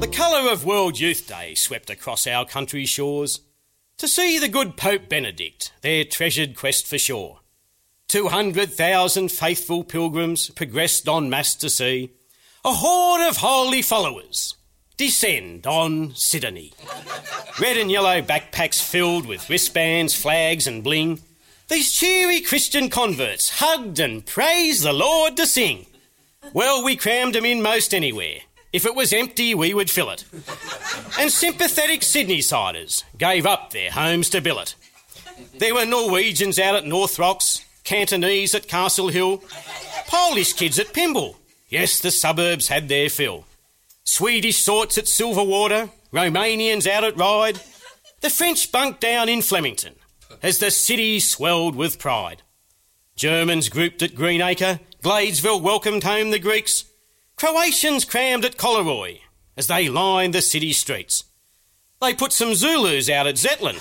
The colour of World Youth Day swept across our country shores to see the good Pope Benedict, their treasured quest for shore. 200,000 faithful pilgrims progressed en masse to see a horde of holy followers descend on Sydney. Red and yellow backpacks filled with wristbands, flags and bling. These cheery Christian converts hugged and praised the Lord to sing. Well, we crammed them in most anywhere. If it was empty, we would fill it. And sympathetic Sydney-siders gave up their homes to billet. There were Norwegians out at North Rocks, Cantonese at Castle Hill, Polish kids at Pymble. Yes, the suburbs had their fill. Swedish sorts at Silverwater, Romanians out at Ryde. The French bunked down in Flemington as the city swelled with pride. Germans grouped at Greenacre, Gladesville welcomed home the Greeks. Croatians crammed at Collaroy as they lined the city streets. They put some Zulus out at Zetland.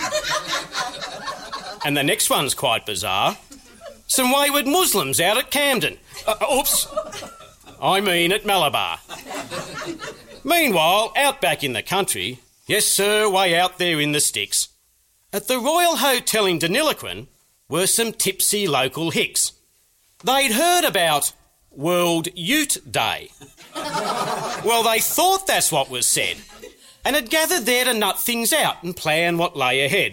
And the next one's quite bizarre. Some wayward Muslims out at Camden. I mean at Malabar. Meanwhile, out back in the country, yes sir, way out there in the sticks, at the Royal Hotel in Deniliquin were some tipsy local hicks. They'd heard about World Ute Day. Well, they thought that's what was said, and had gathered there to nut things out and plan what lay ahead.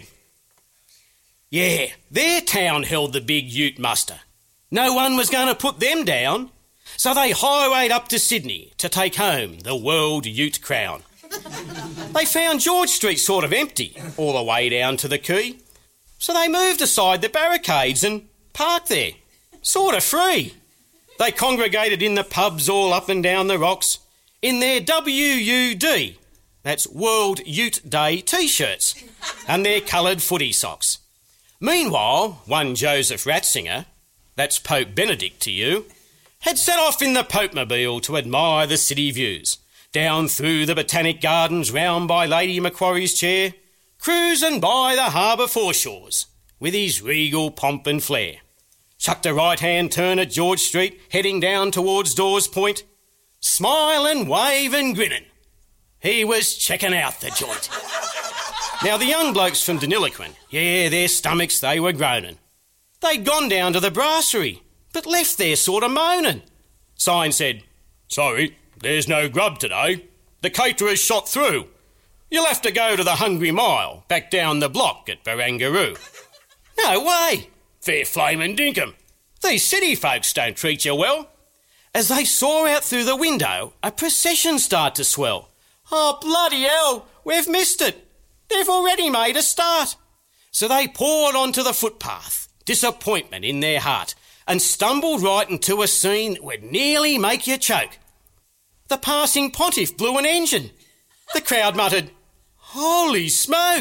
Yeah, their town held the big ute muster. No one was going to put them down, so they highwayed up to Sydney to take home the World Ute crown. They found George Street sort of empty all the way down to the quay, so they moved aside the barricades and parked there, sort of free. They congregated in the pubs all up and down the rocks in their WUD, that's World Ute Day T-shirts, and their coloured footy socks. Meanwhile, one Joseph Ratzinger, that's Pope Benedict to you, had set off in the Pope-mobile to admire the city views, down through the Botanic Gardens round by Lady Macquarie's chair, cruising by the harbour foreshores with his regal pomp and flair. Chucked a right-hand turn at George Street, heading down towards Dawes Point. Smiling, waving, grinning. He was checking out the joint. Now, the young blokes from Deniliquin, yeah, their stomachs, they were groaning. They'd gone down to the brasserie, but left there sort of moaning. Sign said, "Sorry, there's no grub today. The caterer's shot through. You'll have to go to the Hungry Mile, back down the block at Barangaroo." No way! Fair flamin' dinkum. These city folks don't treat you well. As they saw out through the window, a procession start to swell. Oh, bloody hell, we've missed it. They've already made a start. So they poured onto the footpath, disappointment in their heart, and stumbled right into a scene that would nearly make you choke. The passing pontiff blew an engine. The crowd muttered, "Holy smoke!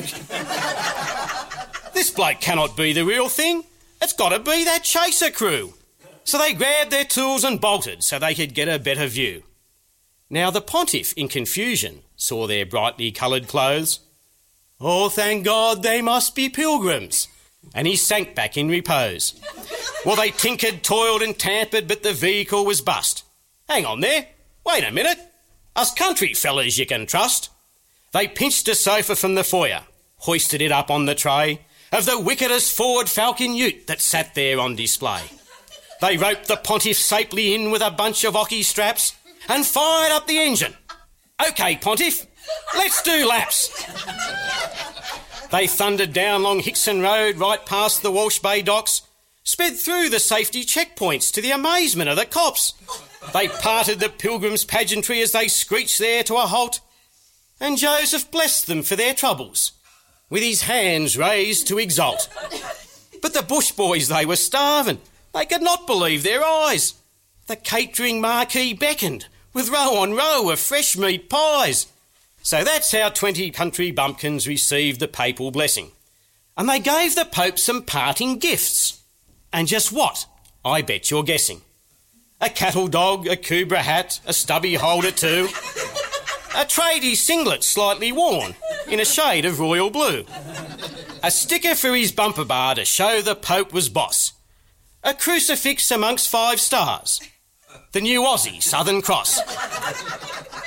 This bloke cannot be the real thing. It's got to be that chaser crew." So they grabbed their tools and bolted so they could get a better view. Now the pontiff, in confusion, saw their brightly coloured clothes. Oh, thank God, they must be pilgrims. And he sank back in repose. Well, they tinkered, toiled and tampered, but the vehicle was bust. Hang on there. Wait a minute. Us country fellas you can trust. They pinched a sofa from the foyer, hoisted it up on the tray of the wickedest Ford Falcon ute that sat there on display. They roped the pontiff safely in with a bunch of hockey straps and fired up the engine. OK, pontiff, let's do laps. They thundered down Long Hickson Road right past the Walsh Bay docks, sped through the safety checkpoints to the amazement of the cops. They parted the pilgrims' pageantry as they screeched there to a halt, and Joseph blessed them for their troubles, with his hands raised to exalt. But the bush boys, they were starving. They could not believe their eyes. The catering marquee beckoned, with row on row of fresh meat pies. So that's how 20 country bumpkins received the papal blessing. And they gave the Pope some parting gifts. And just what? I bet you're guessing. A cattle dog, a Kubra hat, a stubby holder too. A tradie singlet slightly worn, in a shade of royal blue. A sticker for his bumper bar to show the Pope was boss. A crucifix amongst 5 stars. The new Aussie Southern Cross.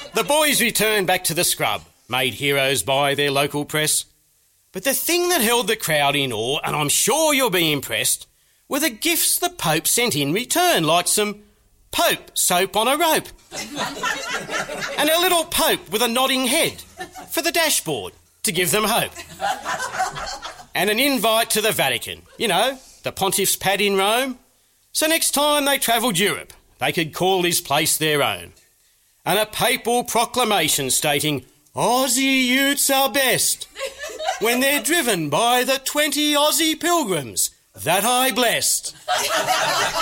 The boys returned back to the scrub, made heroes by their local press. But the thing that held the crowd in awe, and I'm sure you'll be impressed, were the gifts the Pope sent in return, like some Pope soap on a rope and a little Pope with a nodding head for the dashboard to give them hope, and an invite to the Vatican, you know, the Pontiff's pad in Rome, so next time they travelled Europe they could call this place their own, and a papal proclamation stating Aussie youths are best when they're driven by the 20 Aussie pilgrims that I blessed.